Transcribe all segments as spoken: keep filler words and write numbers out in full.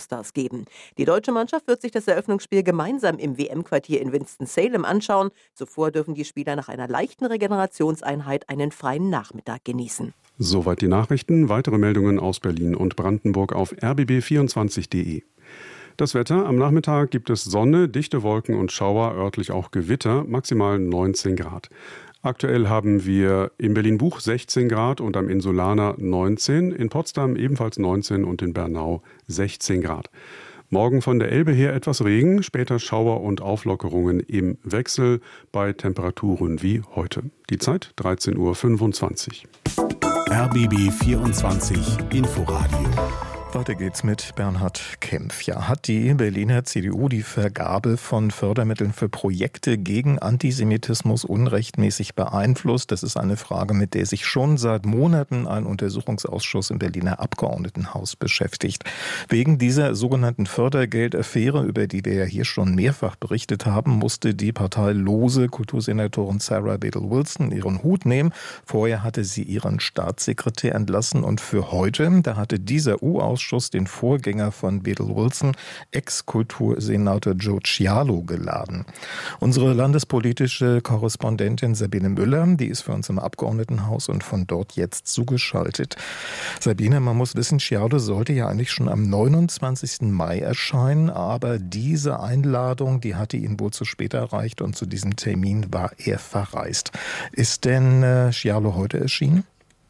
Rockstars geben. Die deutsche Mannschaft wird sich das Eröffnungsspiel gemeinsam im W M-Quartier in Winston-Salem anschauen. Zuvor dürfen die Spieler nach einer leichten Regenerationseinheit einen freien Nachmittag genießen. Soweit die Nachrichten. Weitere Meldungen aus Berlin und Brandenburg auf r b b vierundzwanzig punkt de. Das Wetter: Am Nachmittag gibt es Sonne, dichte Wolken und Schauer, örtlich auch Gewitter, maximal neunzehn Grad. Aktuell haben wir in Berlin-Buch sechzehn Grad und am Insulaner neunzehn, in Potsdam ebenfalls neunzehn und in Bernau sechzehn Grad. Morgen von der Elbe her etwas Regen, später Schauer und Auflockerungen im Wechsel bei Temperaturen wie heute. Die Zeit dreizehn Uhr fünfundzwanzig. R B B vierundzwanzig Inforadio. Weiter geht's mit Bernhard Kempf. Ja, hat die Berliner C D U die Vergabe von Fördermitteln für Projekte gegen Antisemitismus unrechtmäßig beeinflusst? Das ist eine Frage, mit der sich schon seit Monaten ein Untersuchungsausschuss im Berliner Abgeordnetenhaus beschäftigt. Wegen dieser sogenannten Fördergeldaffäre, über die wir ja hier schon mehrfach berichtet haben, musste die parteilose Kultursenatorin Sarah Bedell-Wilson ihren Hut nehmen. Vorher hatte sie ihren Staatssekretär entlassen und für heute, da hatte dieser U-Ausschuss den Vorgänger von Bedell-Wilson, Ex-Kultursenator Joe Cialo, geladen. Unsere landespolitische Korrespondentin Sabine Müller, die ist für uns im Abgeordnetenhaus und von dort jetzt zugeschaltet. Sabine, man muss wissen, Cialo sollte ja eigentlich schon am neunundzwanzigsten Mai erscheinen, aber diese Einladung, die hatte ihn wohl zu spät erreicht und zu diesem Termin war er verreist. Ist denn äh, Cialo heute erschienen?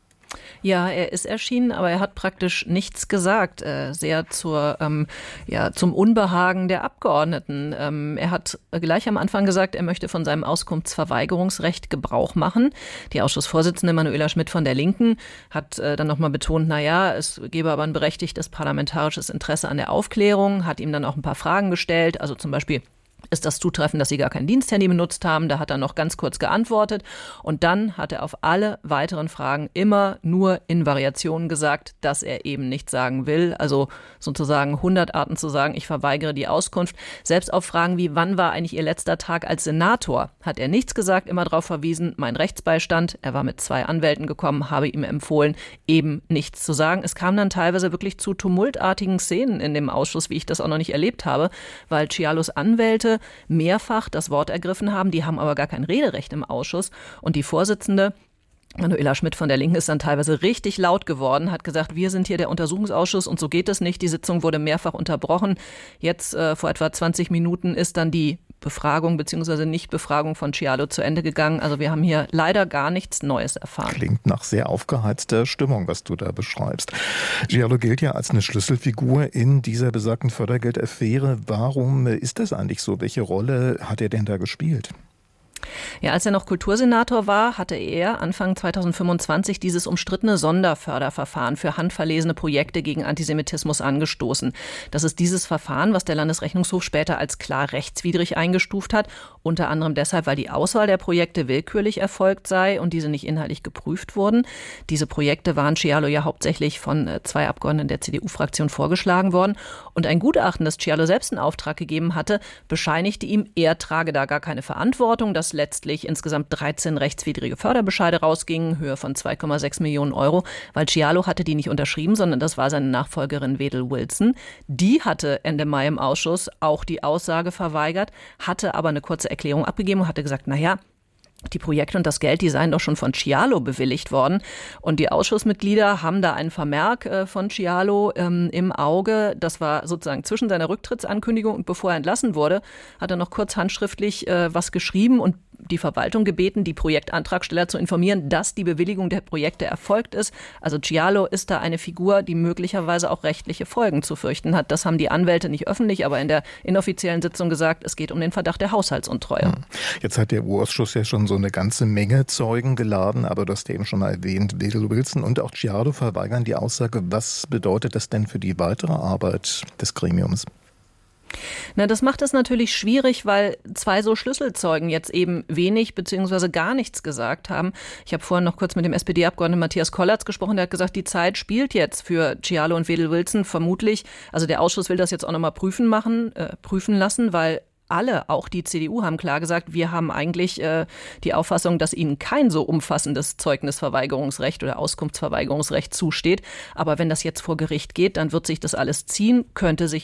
Ja, er ist erschienen, aber er hat praktisch nichts gesagt, äh, sehr zur, ähm, ja, zum Unbehagen der Abgeordneten. Ähm, er hat gleich am Anfang gesagt, er möchte von seinem Auskunftsverweigerungsrecht Gebrauch machen. Die Ausschussvorsitzende Manuela Schmidt von der Linken hat äh, dann nochmal betont, na ja, es gebe aber ein berechtigtes parlamentarisches Interesse an der Aufklärung, hat ihm dann auch ein paar Fragen gestellt, also zum Beispiel: Ist das zutreffend, dass Sie gar kein Diensthandy benutzt haben? Da hat er noch ganz kurz geantwortet. Und dann hat er auf alle weiteren Fragen immer nur in Variationen gesagt, dass er eben nichts sagen will. Also sozusagen hundert Arten zu sagen, ich verweigere die Auskunft. Selbst auf Fragen wie, wann war eigentlich Ihr letzter Tag als Senator, hat er nichts gesagt, immer darauf verwiesen, mein Rechtsbeistand. Er war mit zwei Anwälten gekommen, habe ihm empfohlen, eben nichts zu sagen. Es kam dann teilweise wirklich zu tumultartigen Szenen in dem Ausschuss, wie ich das auch noch nicht erlebt habe, weil Cialos Anwälte mehrfach das Wort ergriffen haben. Die haben aber gar kein Rederecht im Ausschuss. Und die Vorsitzende Manuela Schmidt von der Linken ist dann teilweise richtig laut geworden, hat gesagt, wir sind hier der Untersuchungsausschuss und so geht es nicht. Die Sitzung wurde mehrfach unterbrochen. Jetzt äh, vor etwa zwanzig Minuten ist dann die Befragung bzw. Nichtbefragung von Cialo zu Ende gegangen. Also wir haben hier leider gar nichts Neues erfahren. Klingt nach sehr aufgeheizter Stimmung, was du da beschreibst. Cialo gilt ja als eine Schlüsselfigur in dieser besagten Fördergeldaffäre. Warum ist das eigentlich so? Welche Rolle hat er denn da gespielt? Ja, als er noch Kultursenator war, hatte er Anfang zweitausendfünfundzwanzig dieses umstrittene Sonderförderverfahren für handverlesene Projekte gegen Antisemitismus angestoßen. Das ist dieses Verfahren, was der Landesrechnungshof später als klar rechtswidrig eingestuft hat, unter anderem deshalb, weil die Auswahl der Projekte willkürlich erfolgt sei und diese nicht inhaltlich geprüft wurden. Diese Projekte waren Cialo ja hauptsächlich von zwei Abgeordneten der C D U-Fraktion vorgeschlagen worden. Und ein Gutachten, das Cialo selbst in Auftrag gegeben hatte, bescheinigte ihm, er trage da gar keine Verantwortung, dass letztlich insgesamt dreizehn rechtswidrige Förderbescheide rausgingen, Höhe von zwei Komma sechs Millionen Euro, weil Cialo hatte die nicht unterschrieben, sondern das war seine Nachfolgerin Bedell-Wilson. Die hatte Ende Mai im Ausschuss auch die Aussage verweigert, hatte aber eine kurze Erklärung abgegeben und hatte gesagt, naja, die Projekte und das Geld, die seien doch schon von Cialo bewilligt worden. Und die Ausschussmitglieder haben da einen Vermerk äh, von Cialo ähm, im Auge. Das war sozusagen zwischen seiner Rücktrittsankündigung und bevor er entlassen wurde, hat er noch kurz handschriftlich äh, was geschrieben und die Verwaltung gebeten, die Projektantragsteller zu informieren, dass die Bewilligung der Projekte erfolgt ist. Also Cialo ist da eine Figur, die möglicherweise auch rechtliche Folgen zu fürchten hat. Das haben die Anwälte nicht öffentlich, aber in der inoffiziellen Sitzung gesagt, es geht um den Verdacht der Haushaltsuntreue. Jetzt hat der U-Ausschuss ja schon so eine ganze Menge Zeugen geladen, aber du hast eben schon mal erwähnt, Bedell-Wilson und auch Cialo verweigern die Aussage. Was bedeutet das denn für die weitere Arbeit des Gremiums? Na, das macht es natürlich schwierig, weil zwei so Schlüsselzeugen jetzt eben wenig bzw. gar nichts gesagt haben. Ich habe vorhin noch kurz mit dem S P D-Abgeordneten Matthias Kollatz gesprochen, der hat gesagt, die Zeit spielt jetzt für Cialo und Bedell-Wilson vermutlich. Also der Ausschuss will das jetzt auch nochmal prüfen machen, äh, prüfen lassen, weil alle, auch die C D U, haben klar gesagt, wir haben eigentlich äh, die Auffassung, dass ihnen kein so umfassendes Zeugnisverweigerungsrecht oder Auskunftsverweigerungsrecht zusteht. Aber wenn das jetzt vor Gericht geht, dann wird sich das alles ziehen, könnte sich